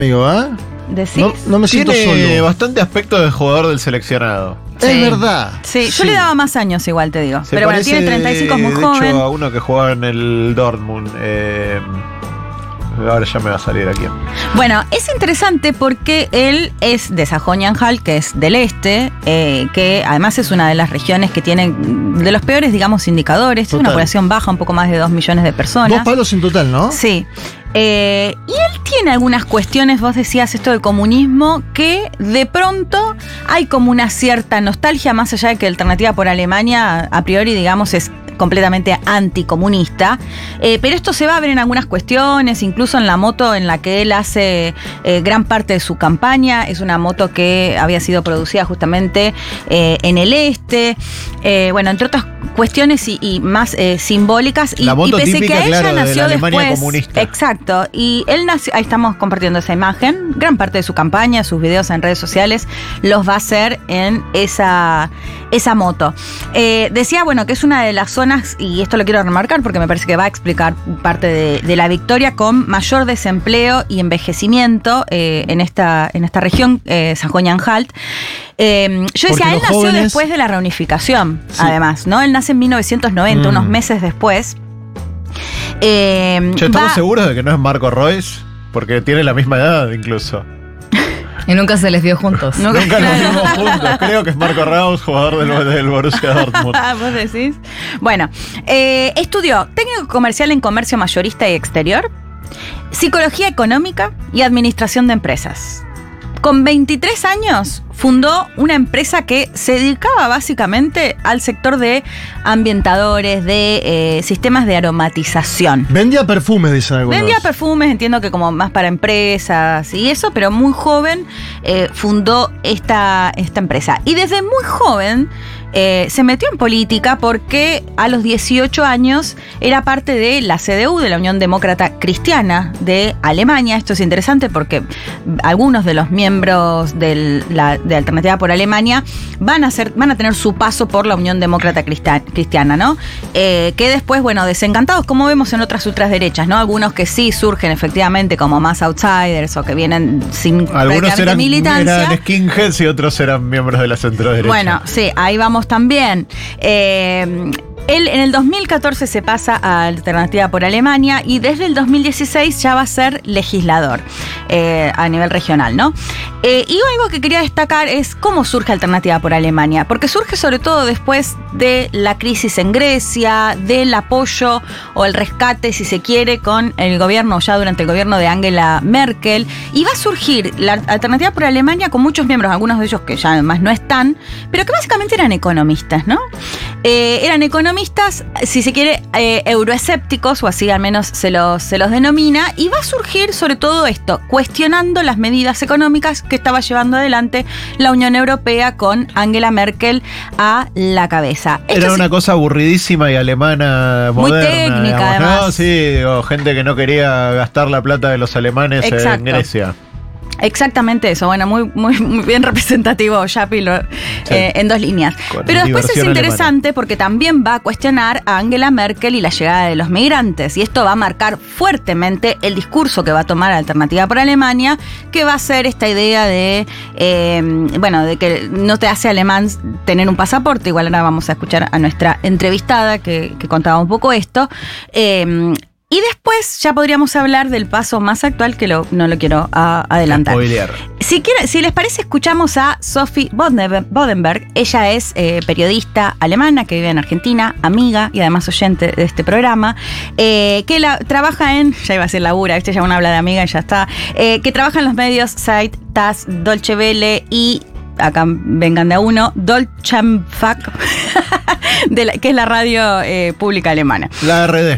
amigo, ¿eh? ¿Decís? No me siento Tiene solo. bastante aspecto de jugador del seleccionado. Sí. Es verdad. Sí, yo le daba más años igual, te digo. Se Pero bueno, parece, tiene 35, es muy de joven. hecho, a uno que jugaba en el Dortmund. Ahora ya me va a salir aquí. Bueno, es interesante porque él es de Sajonia-Anhalt, que es del este, que además es una de las regiones que tiene de los peores, digamos, indicadores. Tiene una Total. población baja, un poco más de 2 millones de personas. 2 palos en total, ¿no? Sí. Y él tiene algunas cuestiones, vos decías esto del comunismo, que de pronto hay como una cierta nostalgia, más allá de que Alternativa por Alemania, a priori, digamos, es completamente anticomunista, pero esto se va a ver en algunas cuestiones, incluso en la moto en la que él hace gran parte de su campaña. Es una moto que había sido producida justamente en el este, bueno, entre otras cuestiones y más simbólicas. La moto y pese típica, que a ella claro, de la nació Alemania después, comunista. exacto, y él nació, ahí estamos compartiendo esa imagen, gran parte de su campaña, sus videos en redes sociales, los va a hacer en esa moto. Decía, bueno, que es una de las zonas, y esto lo quiero remarcar porque me parece que va a explicar parte de la victoria, con mayor desempleo y envejecimiento en esta región, Sajonia-Anhalt. Yo decía, Porque él los nació jóvenes- después de la reunificación, Sí. además, ¿no? Él nace en 1990, unos meses después. Che, ¿estamos Va- seguros de que no es Marco Royce? Porque tiene la misma edad incluso. Y nunca se les vio juntos. No, Nunca los claro. vimos juntos. Creo que es Marco Reus, jugador del Borussia Dortmund. ¿Vos decís? Bueno, estudió técnico comercial en comercio mayorista y exterior, psicología económica y administración de empresas. Con 23 años fundó una empresa que se dedicaba básicamente al sector de ambientadores, de sistemas de aromatización. Vendía perfumes, dicen algunos. Vendía perfumes, entiendo que como más para empresas y eso, pero muy joven fundó esta empresa. Y desde muy joven se metió en política porque a los 18 años era parte de la CDU, de la Unión Demócrata Cristiana de Alemania. Esto es interesante porque algunos de los miembros de Alternativa por Alemania van a tener su paso por la Unión Demócrata Cristiana, ¿no? Que después, bueno, desencantados, como vemos en otras ultraderechas, ¿no? Algunos que sí surgen efectivamente como más outsiders o que vienen sin Algunos prácticamente militancia. eran skinheads y otros eran miembros de la centroderecha. Bueno, sí, ahí vamos también. Él en el 2014 se pasa a Alternativa por Alemania y desde el 2016 ya va a ser legislador a nivel regional, ¿no? Y algo que quería destacar es cómo surge Alternativa por Alemania, porque surge sobre todo después de la crisis en Grecia, del apoyo o el rescate, si se quiere, con el gobierno, ya durante el gobierno de Angela Merkel, y va a surgir la Alternativa por Alemania con muchos miembros, algunos de ellos que ya además no están, pero que básicamente eran economistas, ¿no? Eran economistas, si se quiere, euroescépticos, o así al menos se los denomina, y va a surgir sobre todo esto, cuestionando las medidas económicas que estaba llevando adelante la Unión Europea con Angela Merkel a la cabeza. Esto Era sí- una cosa aburridísima y alemana Muy moderna. técnica, digamos, además. ¿no? Sí, o gente que no quería gastar la plata de los alemanes en Exacto. Grecia. Exactamente eso, bueno, muy bien representativo, Yapi, en 2 líneas. Con Pero después es diversión interesante porque también va a cuestionar a Angela Merkel y la llegada de los migrantes, y esto va a marcar fuertemente el discurso que va a tomar Alternativa por Alemania, que va a ser esta idea de, de que no te hace alemán tener un pasaporte. Igual ahora vamos a escuchar a nuestra entrevistada que contaba un poco esto. Y después ya podríamos hablar del paso más actual, que no lo quiero adelantar. Spoilear. Si les parece, escuchamos a Sophie Bodenberg. Ella es periodista alemana que vive en Argentina, amiga y además oyente de este programa, que trabaja ya iba a ser labura, ya uno habla de amiga y ya está, que trabaja en los medios Zeit, TASS, Deutsche Welle y, acá vengan de a uno, Deutschlandfunk, que es la radio pública alemana. La RD.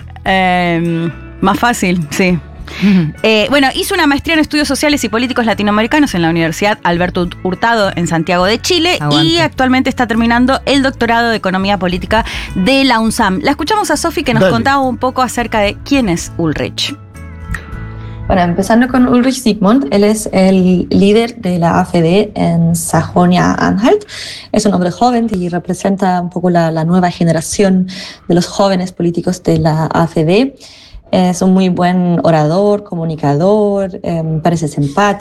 Más fácil, sí. Bueno, hizo una maestría en estudios sociales y políticos latinoamericanos en la Universidad Alberto Hurtado en Santiago de Chile. Aguante. Y actualmente está terminando el doctorado de Economía Política de la UNSAM. La escuchamos a Sofi, que nos Dale. contaba un poco acerca de quién es Ulrich. Bueno, empezando con Ulrich Siegmund, él es el líder de la AfD en Sajonia-Anhalt. Es un hombre joven y representa un poco la nueva generación de los jóvenes políticos de la AfD. Es un muy buen orador, comunicador, parece simpático.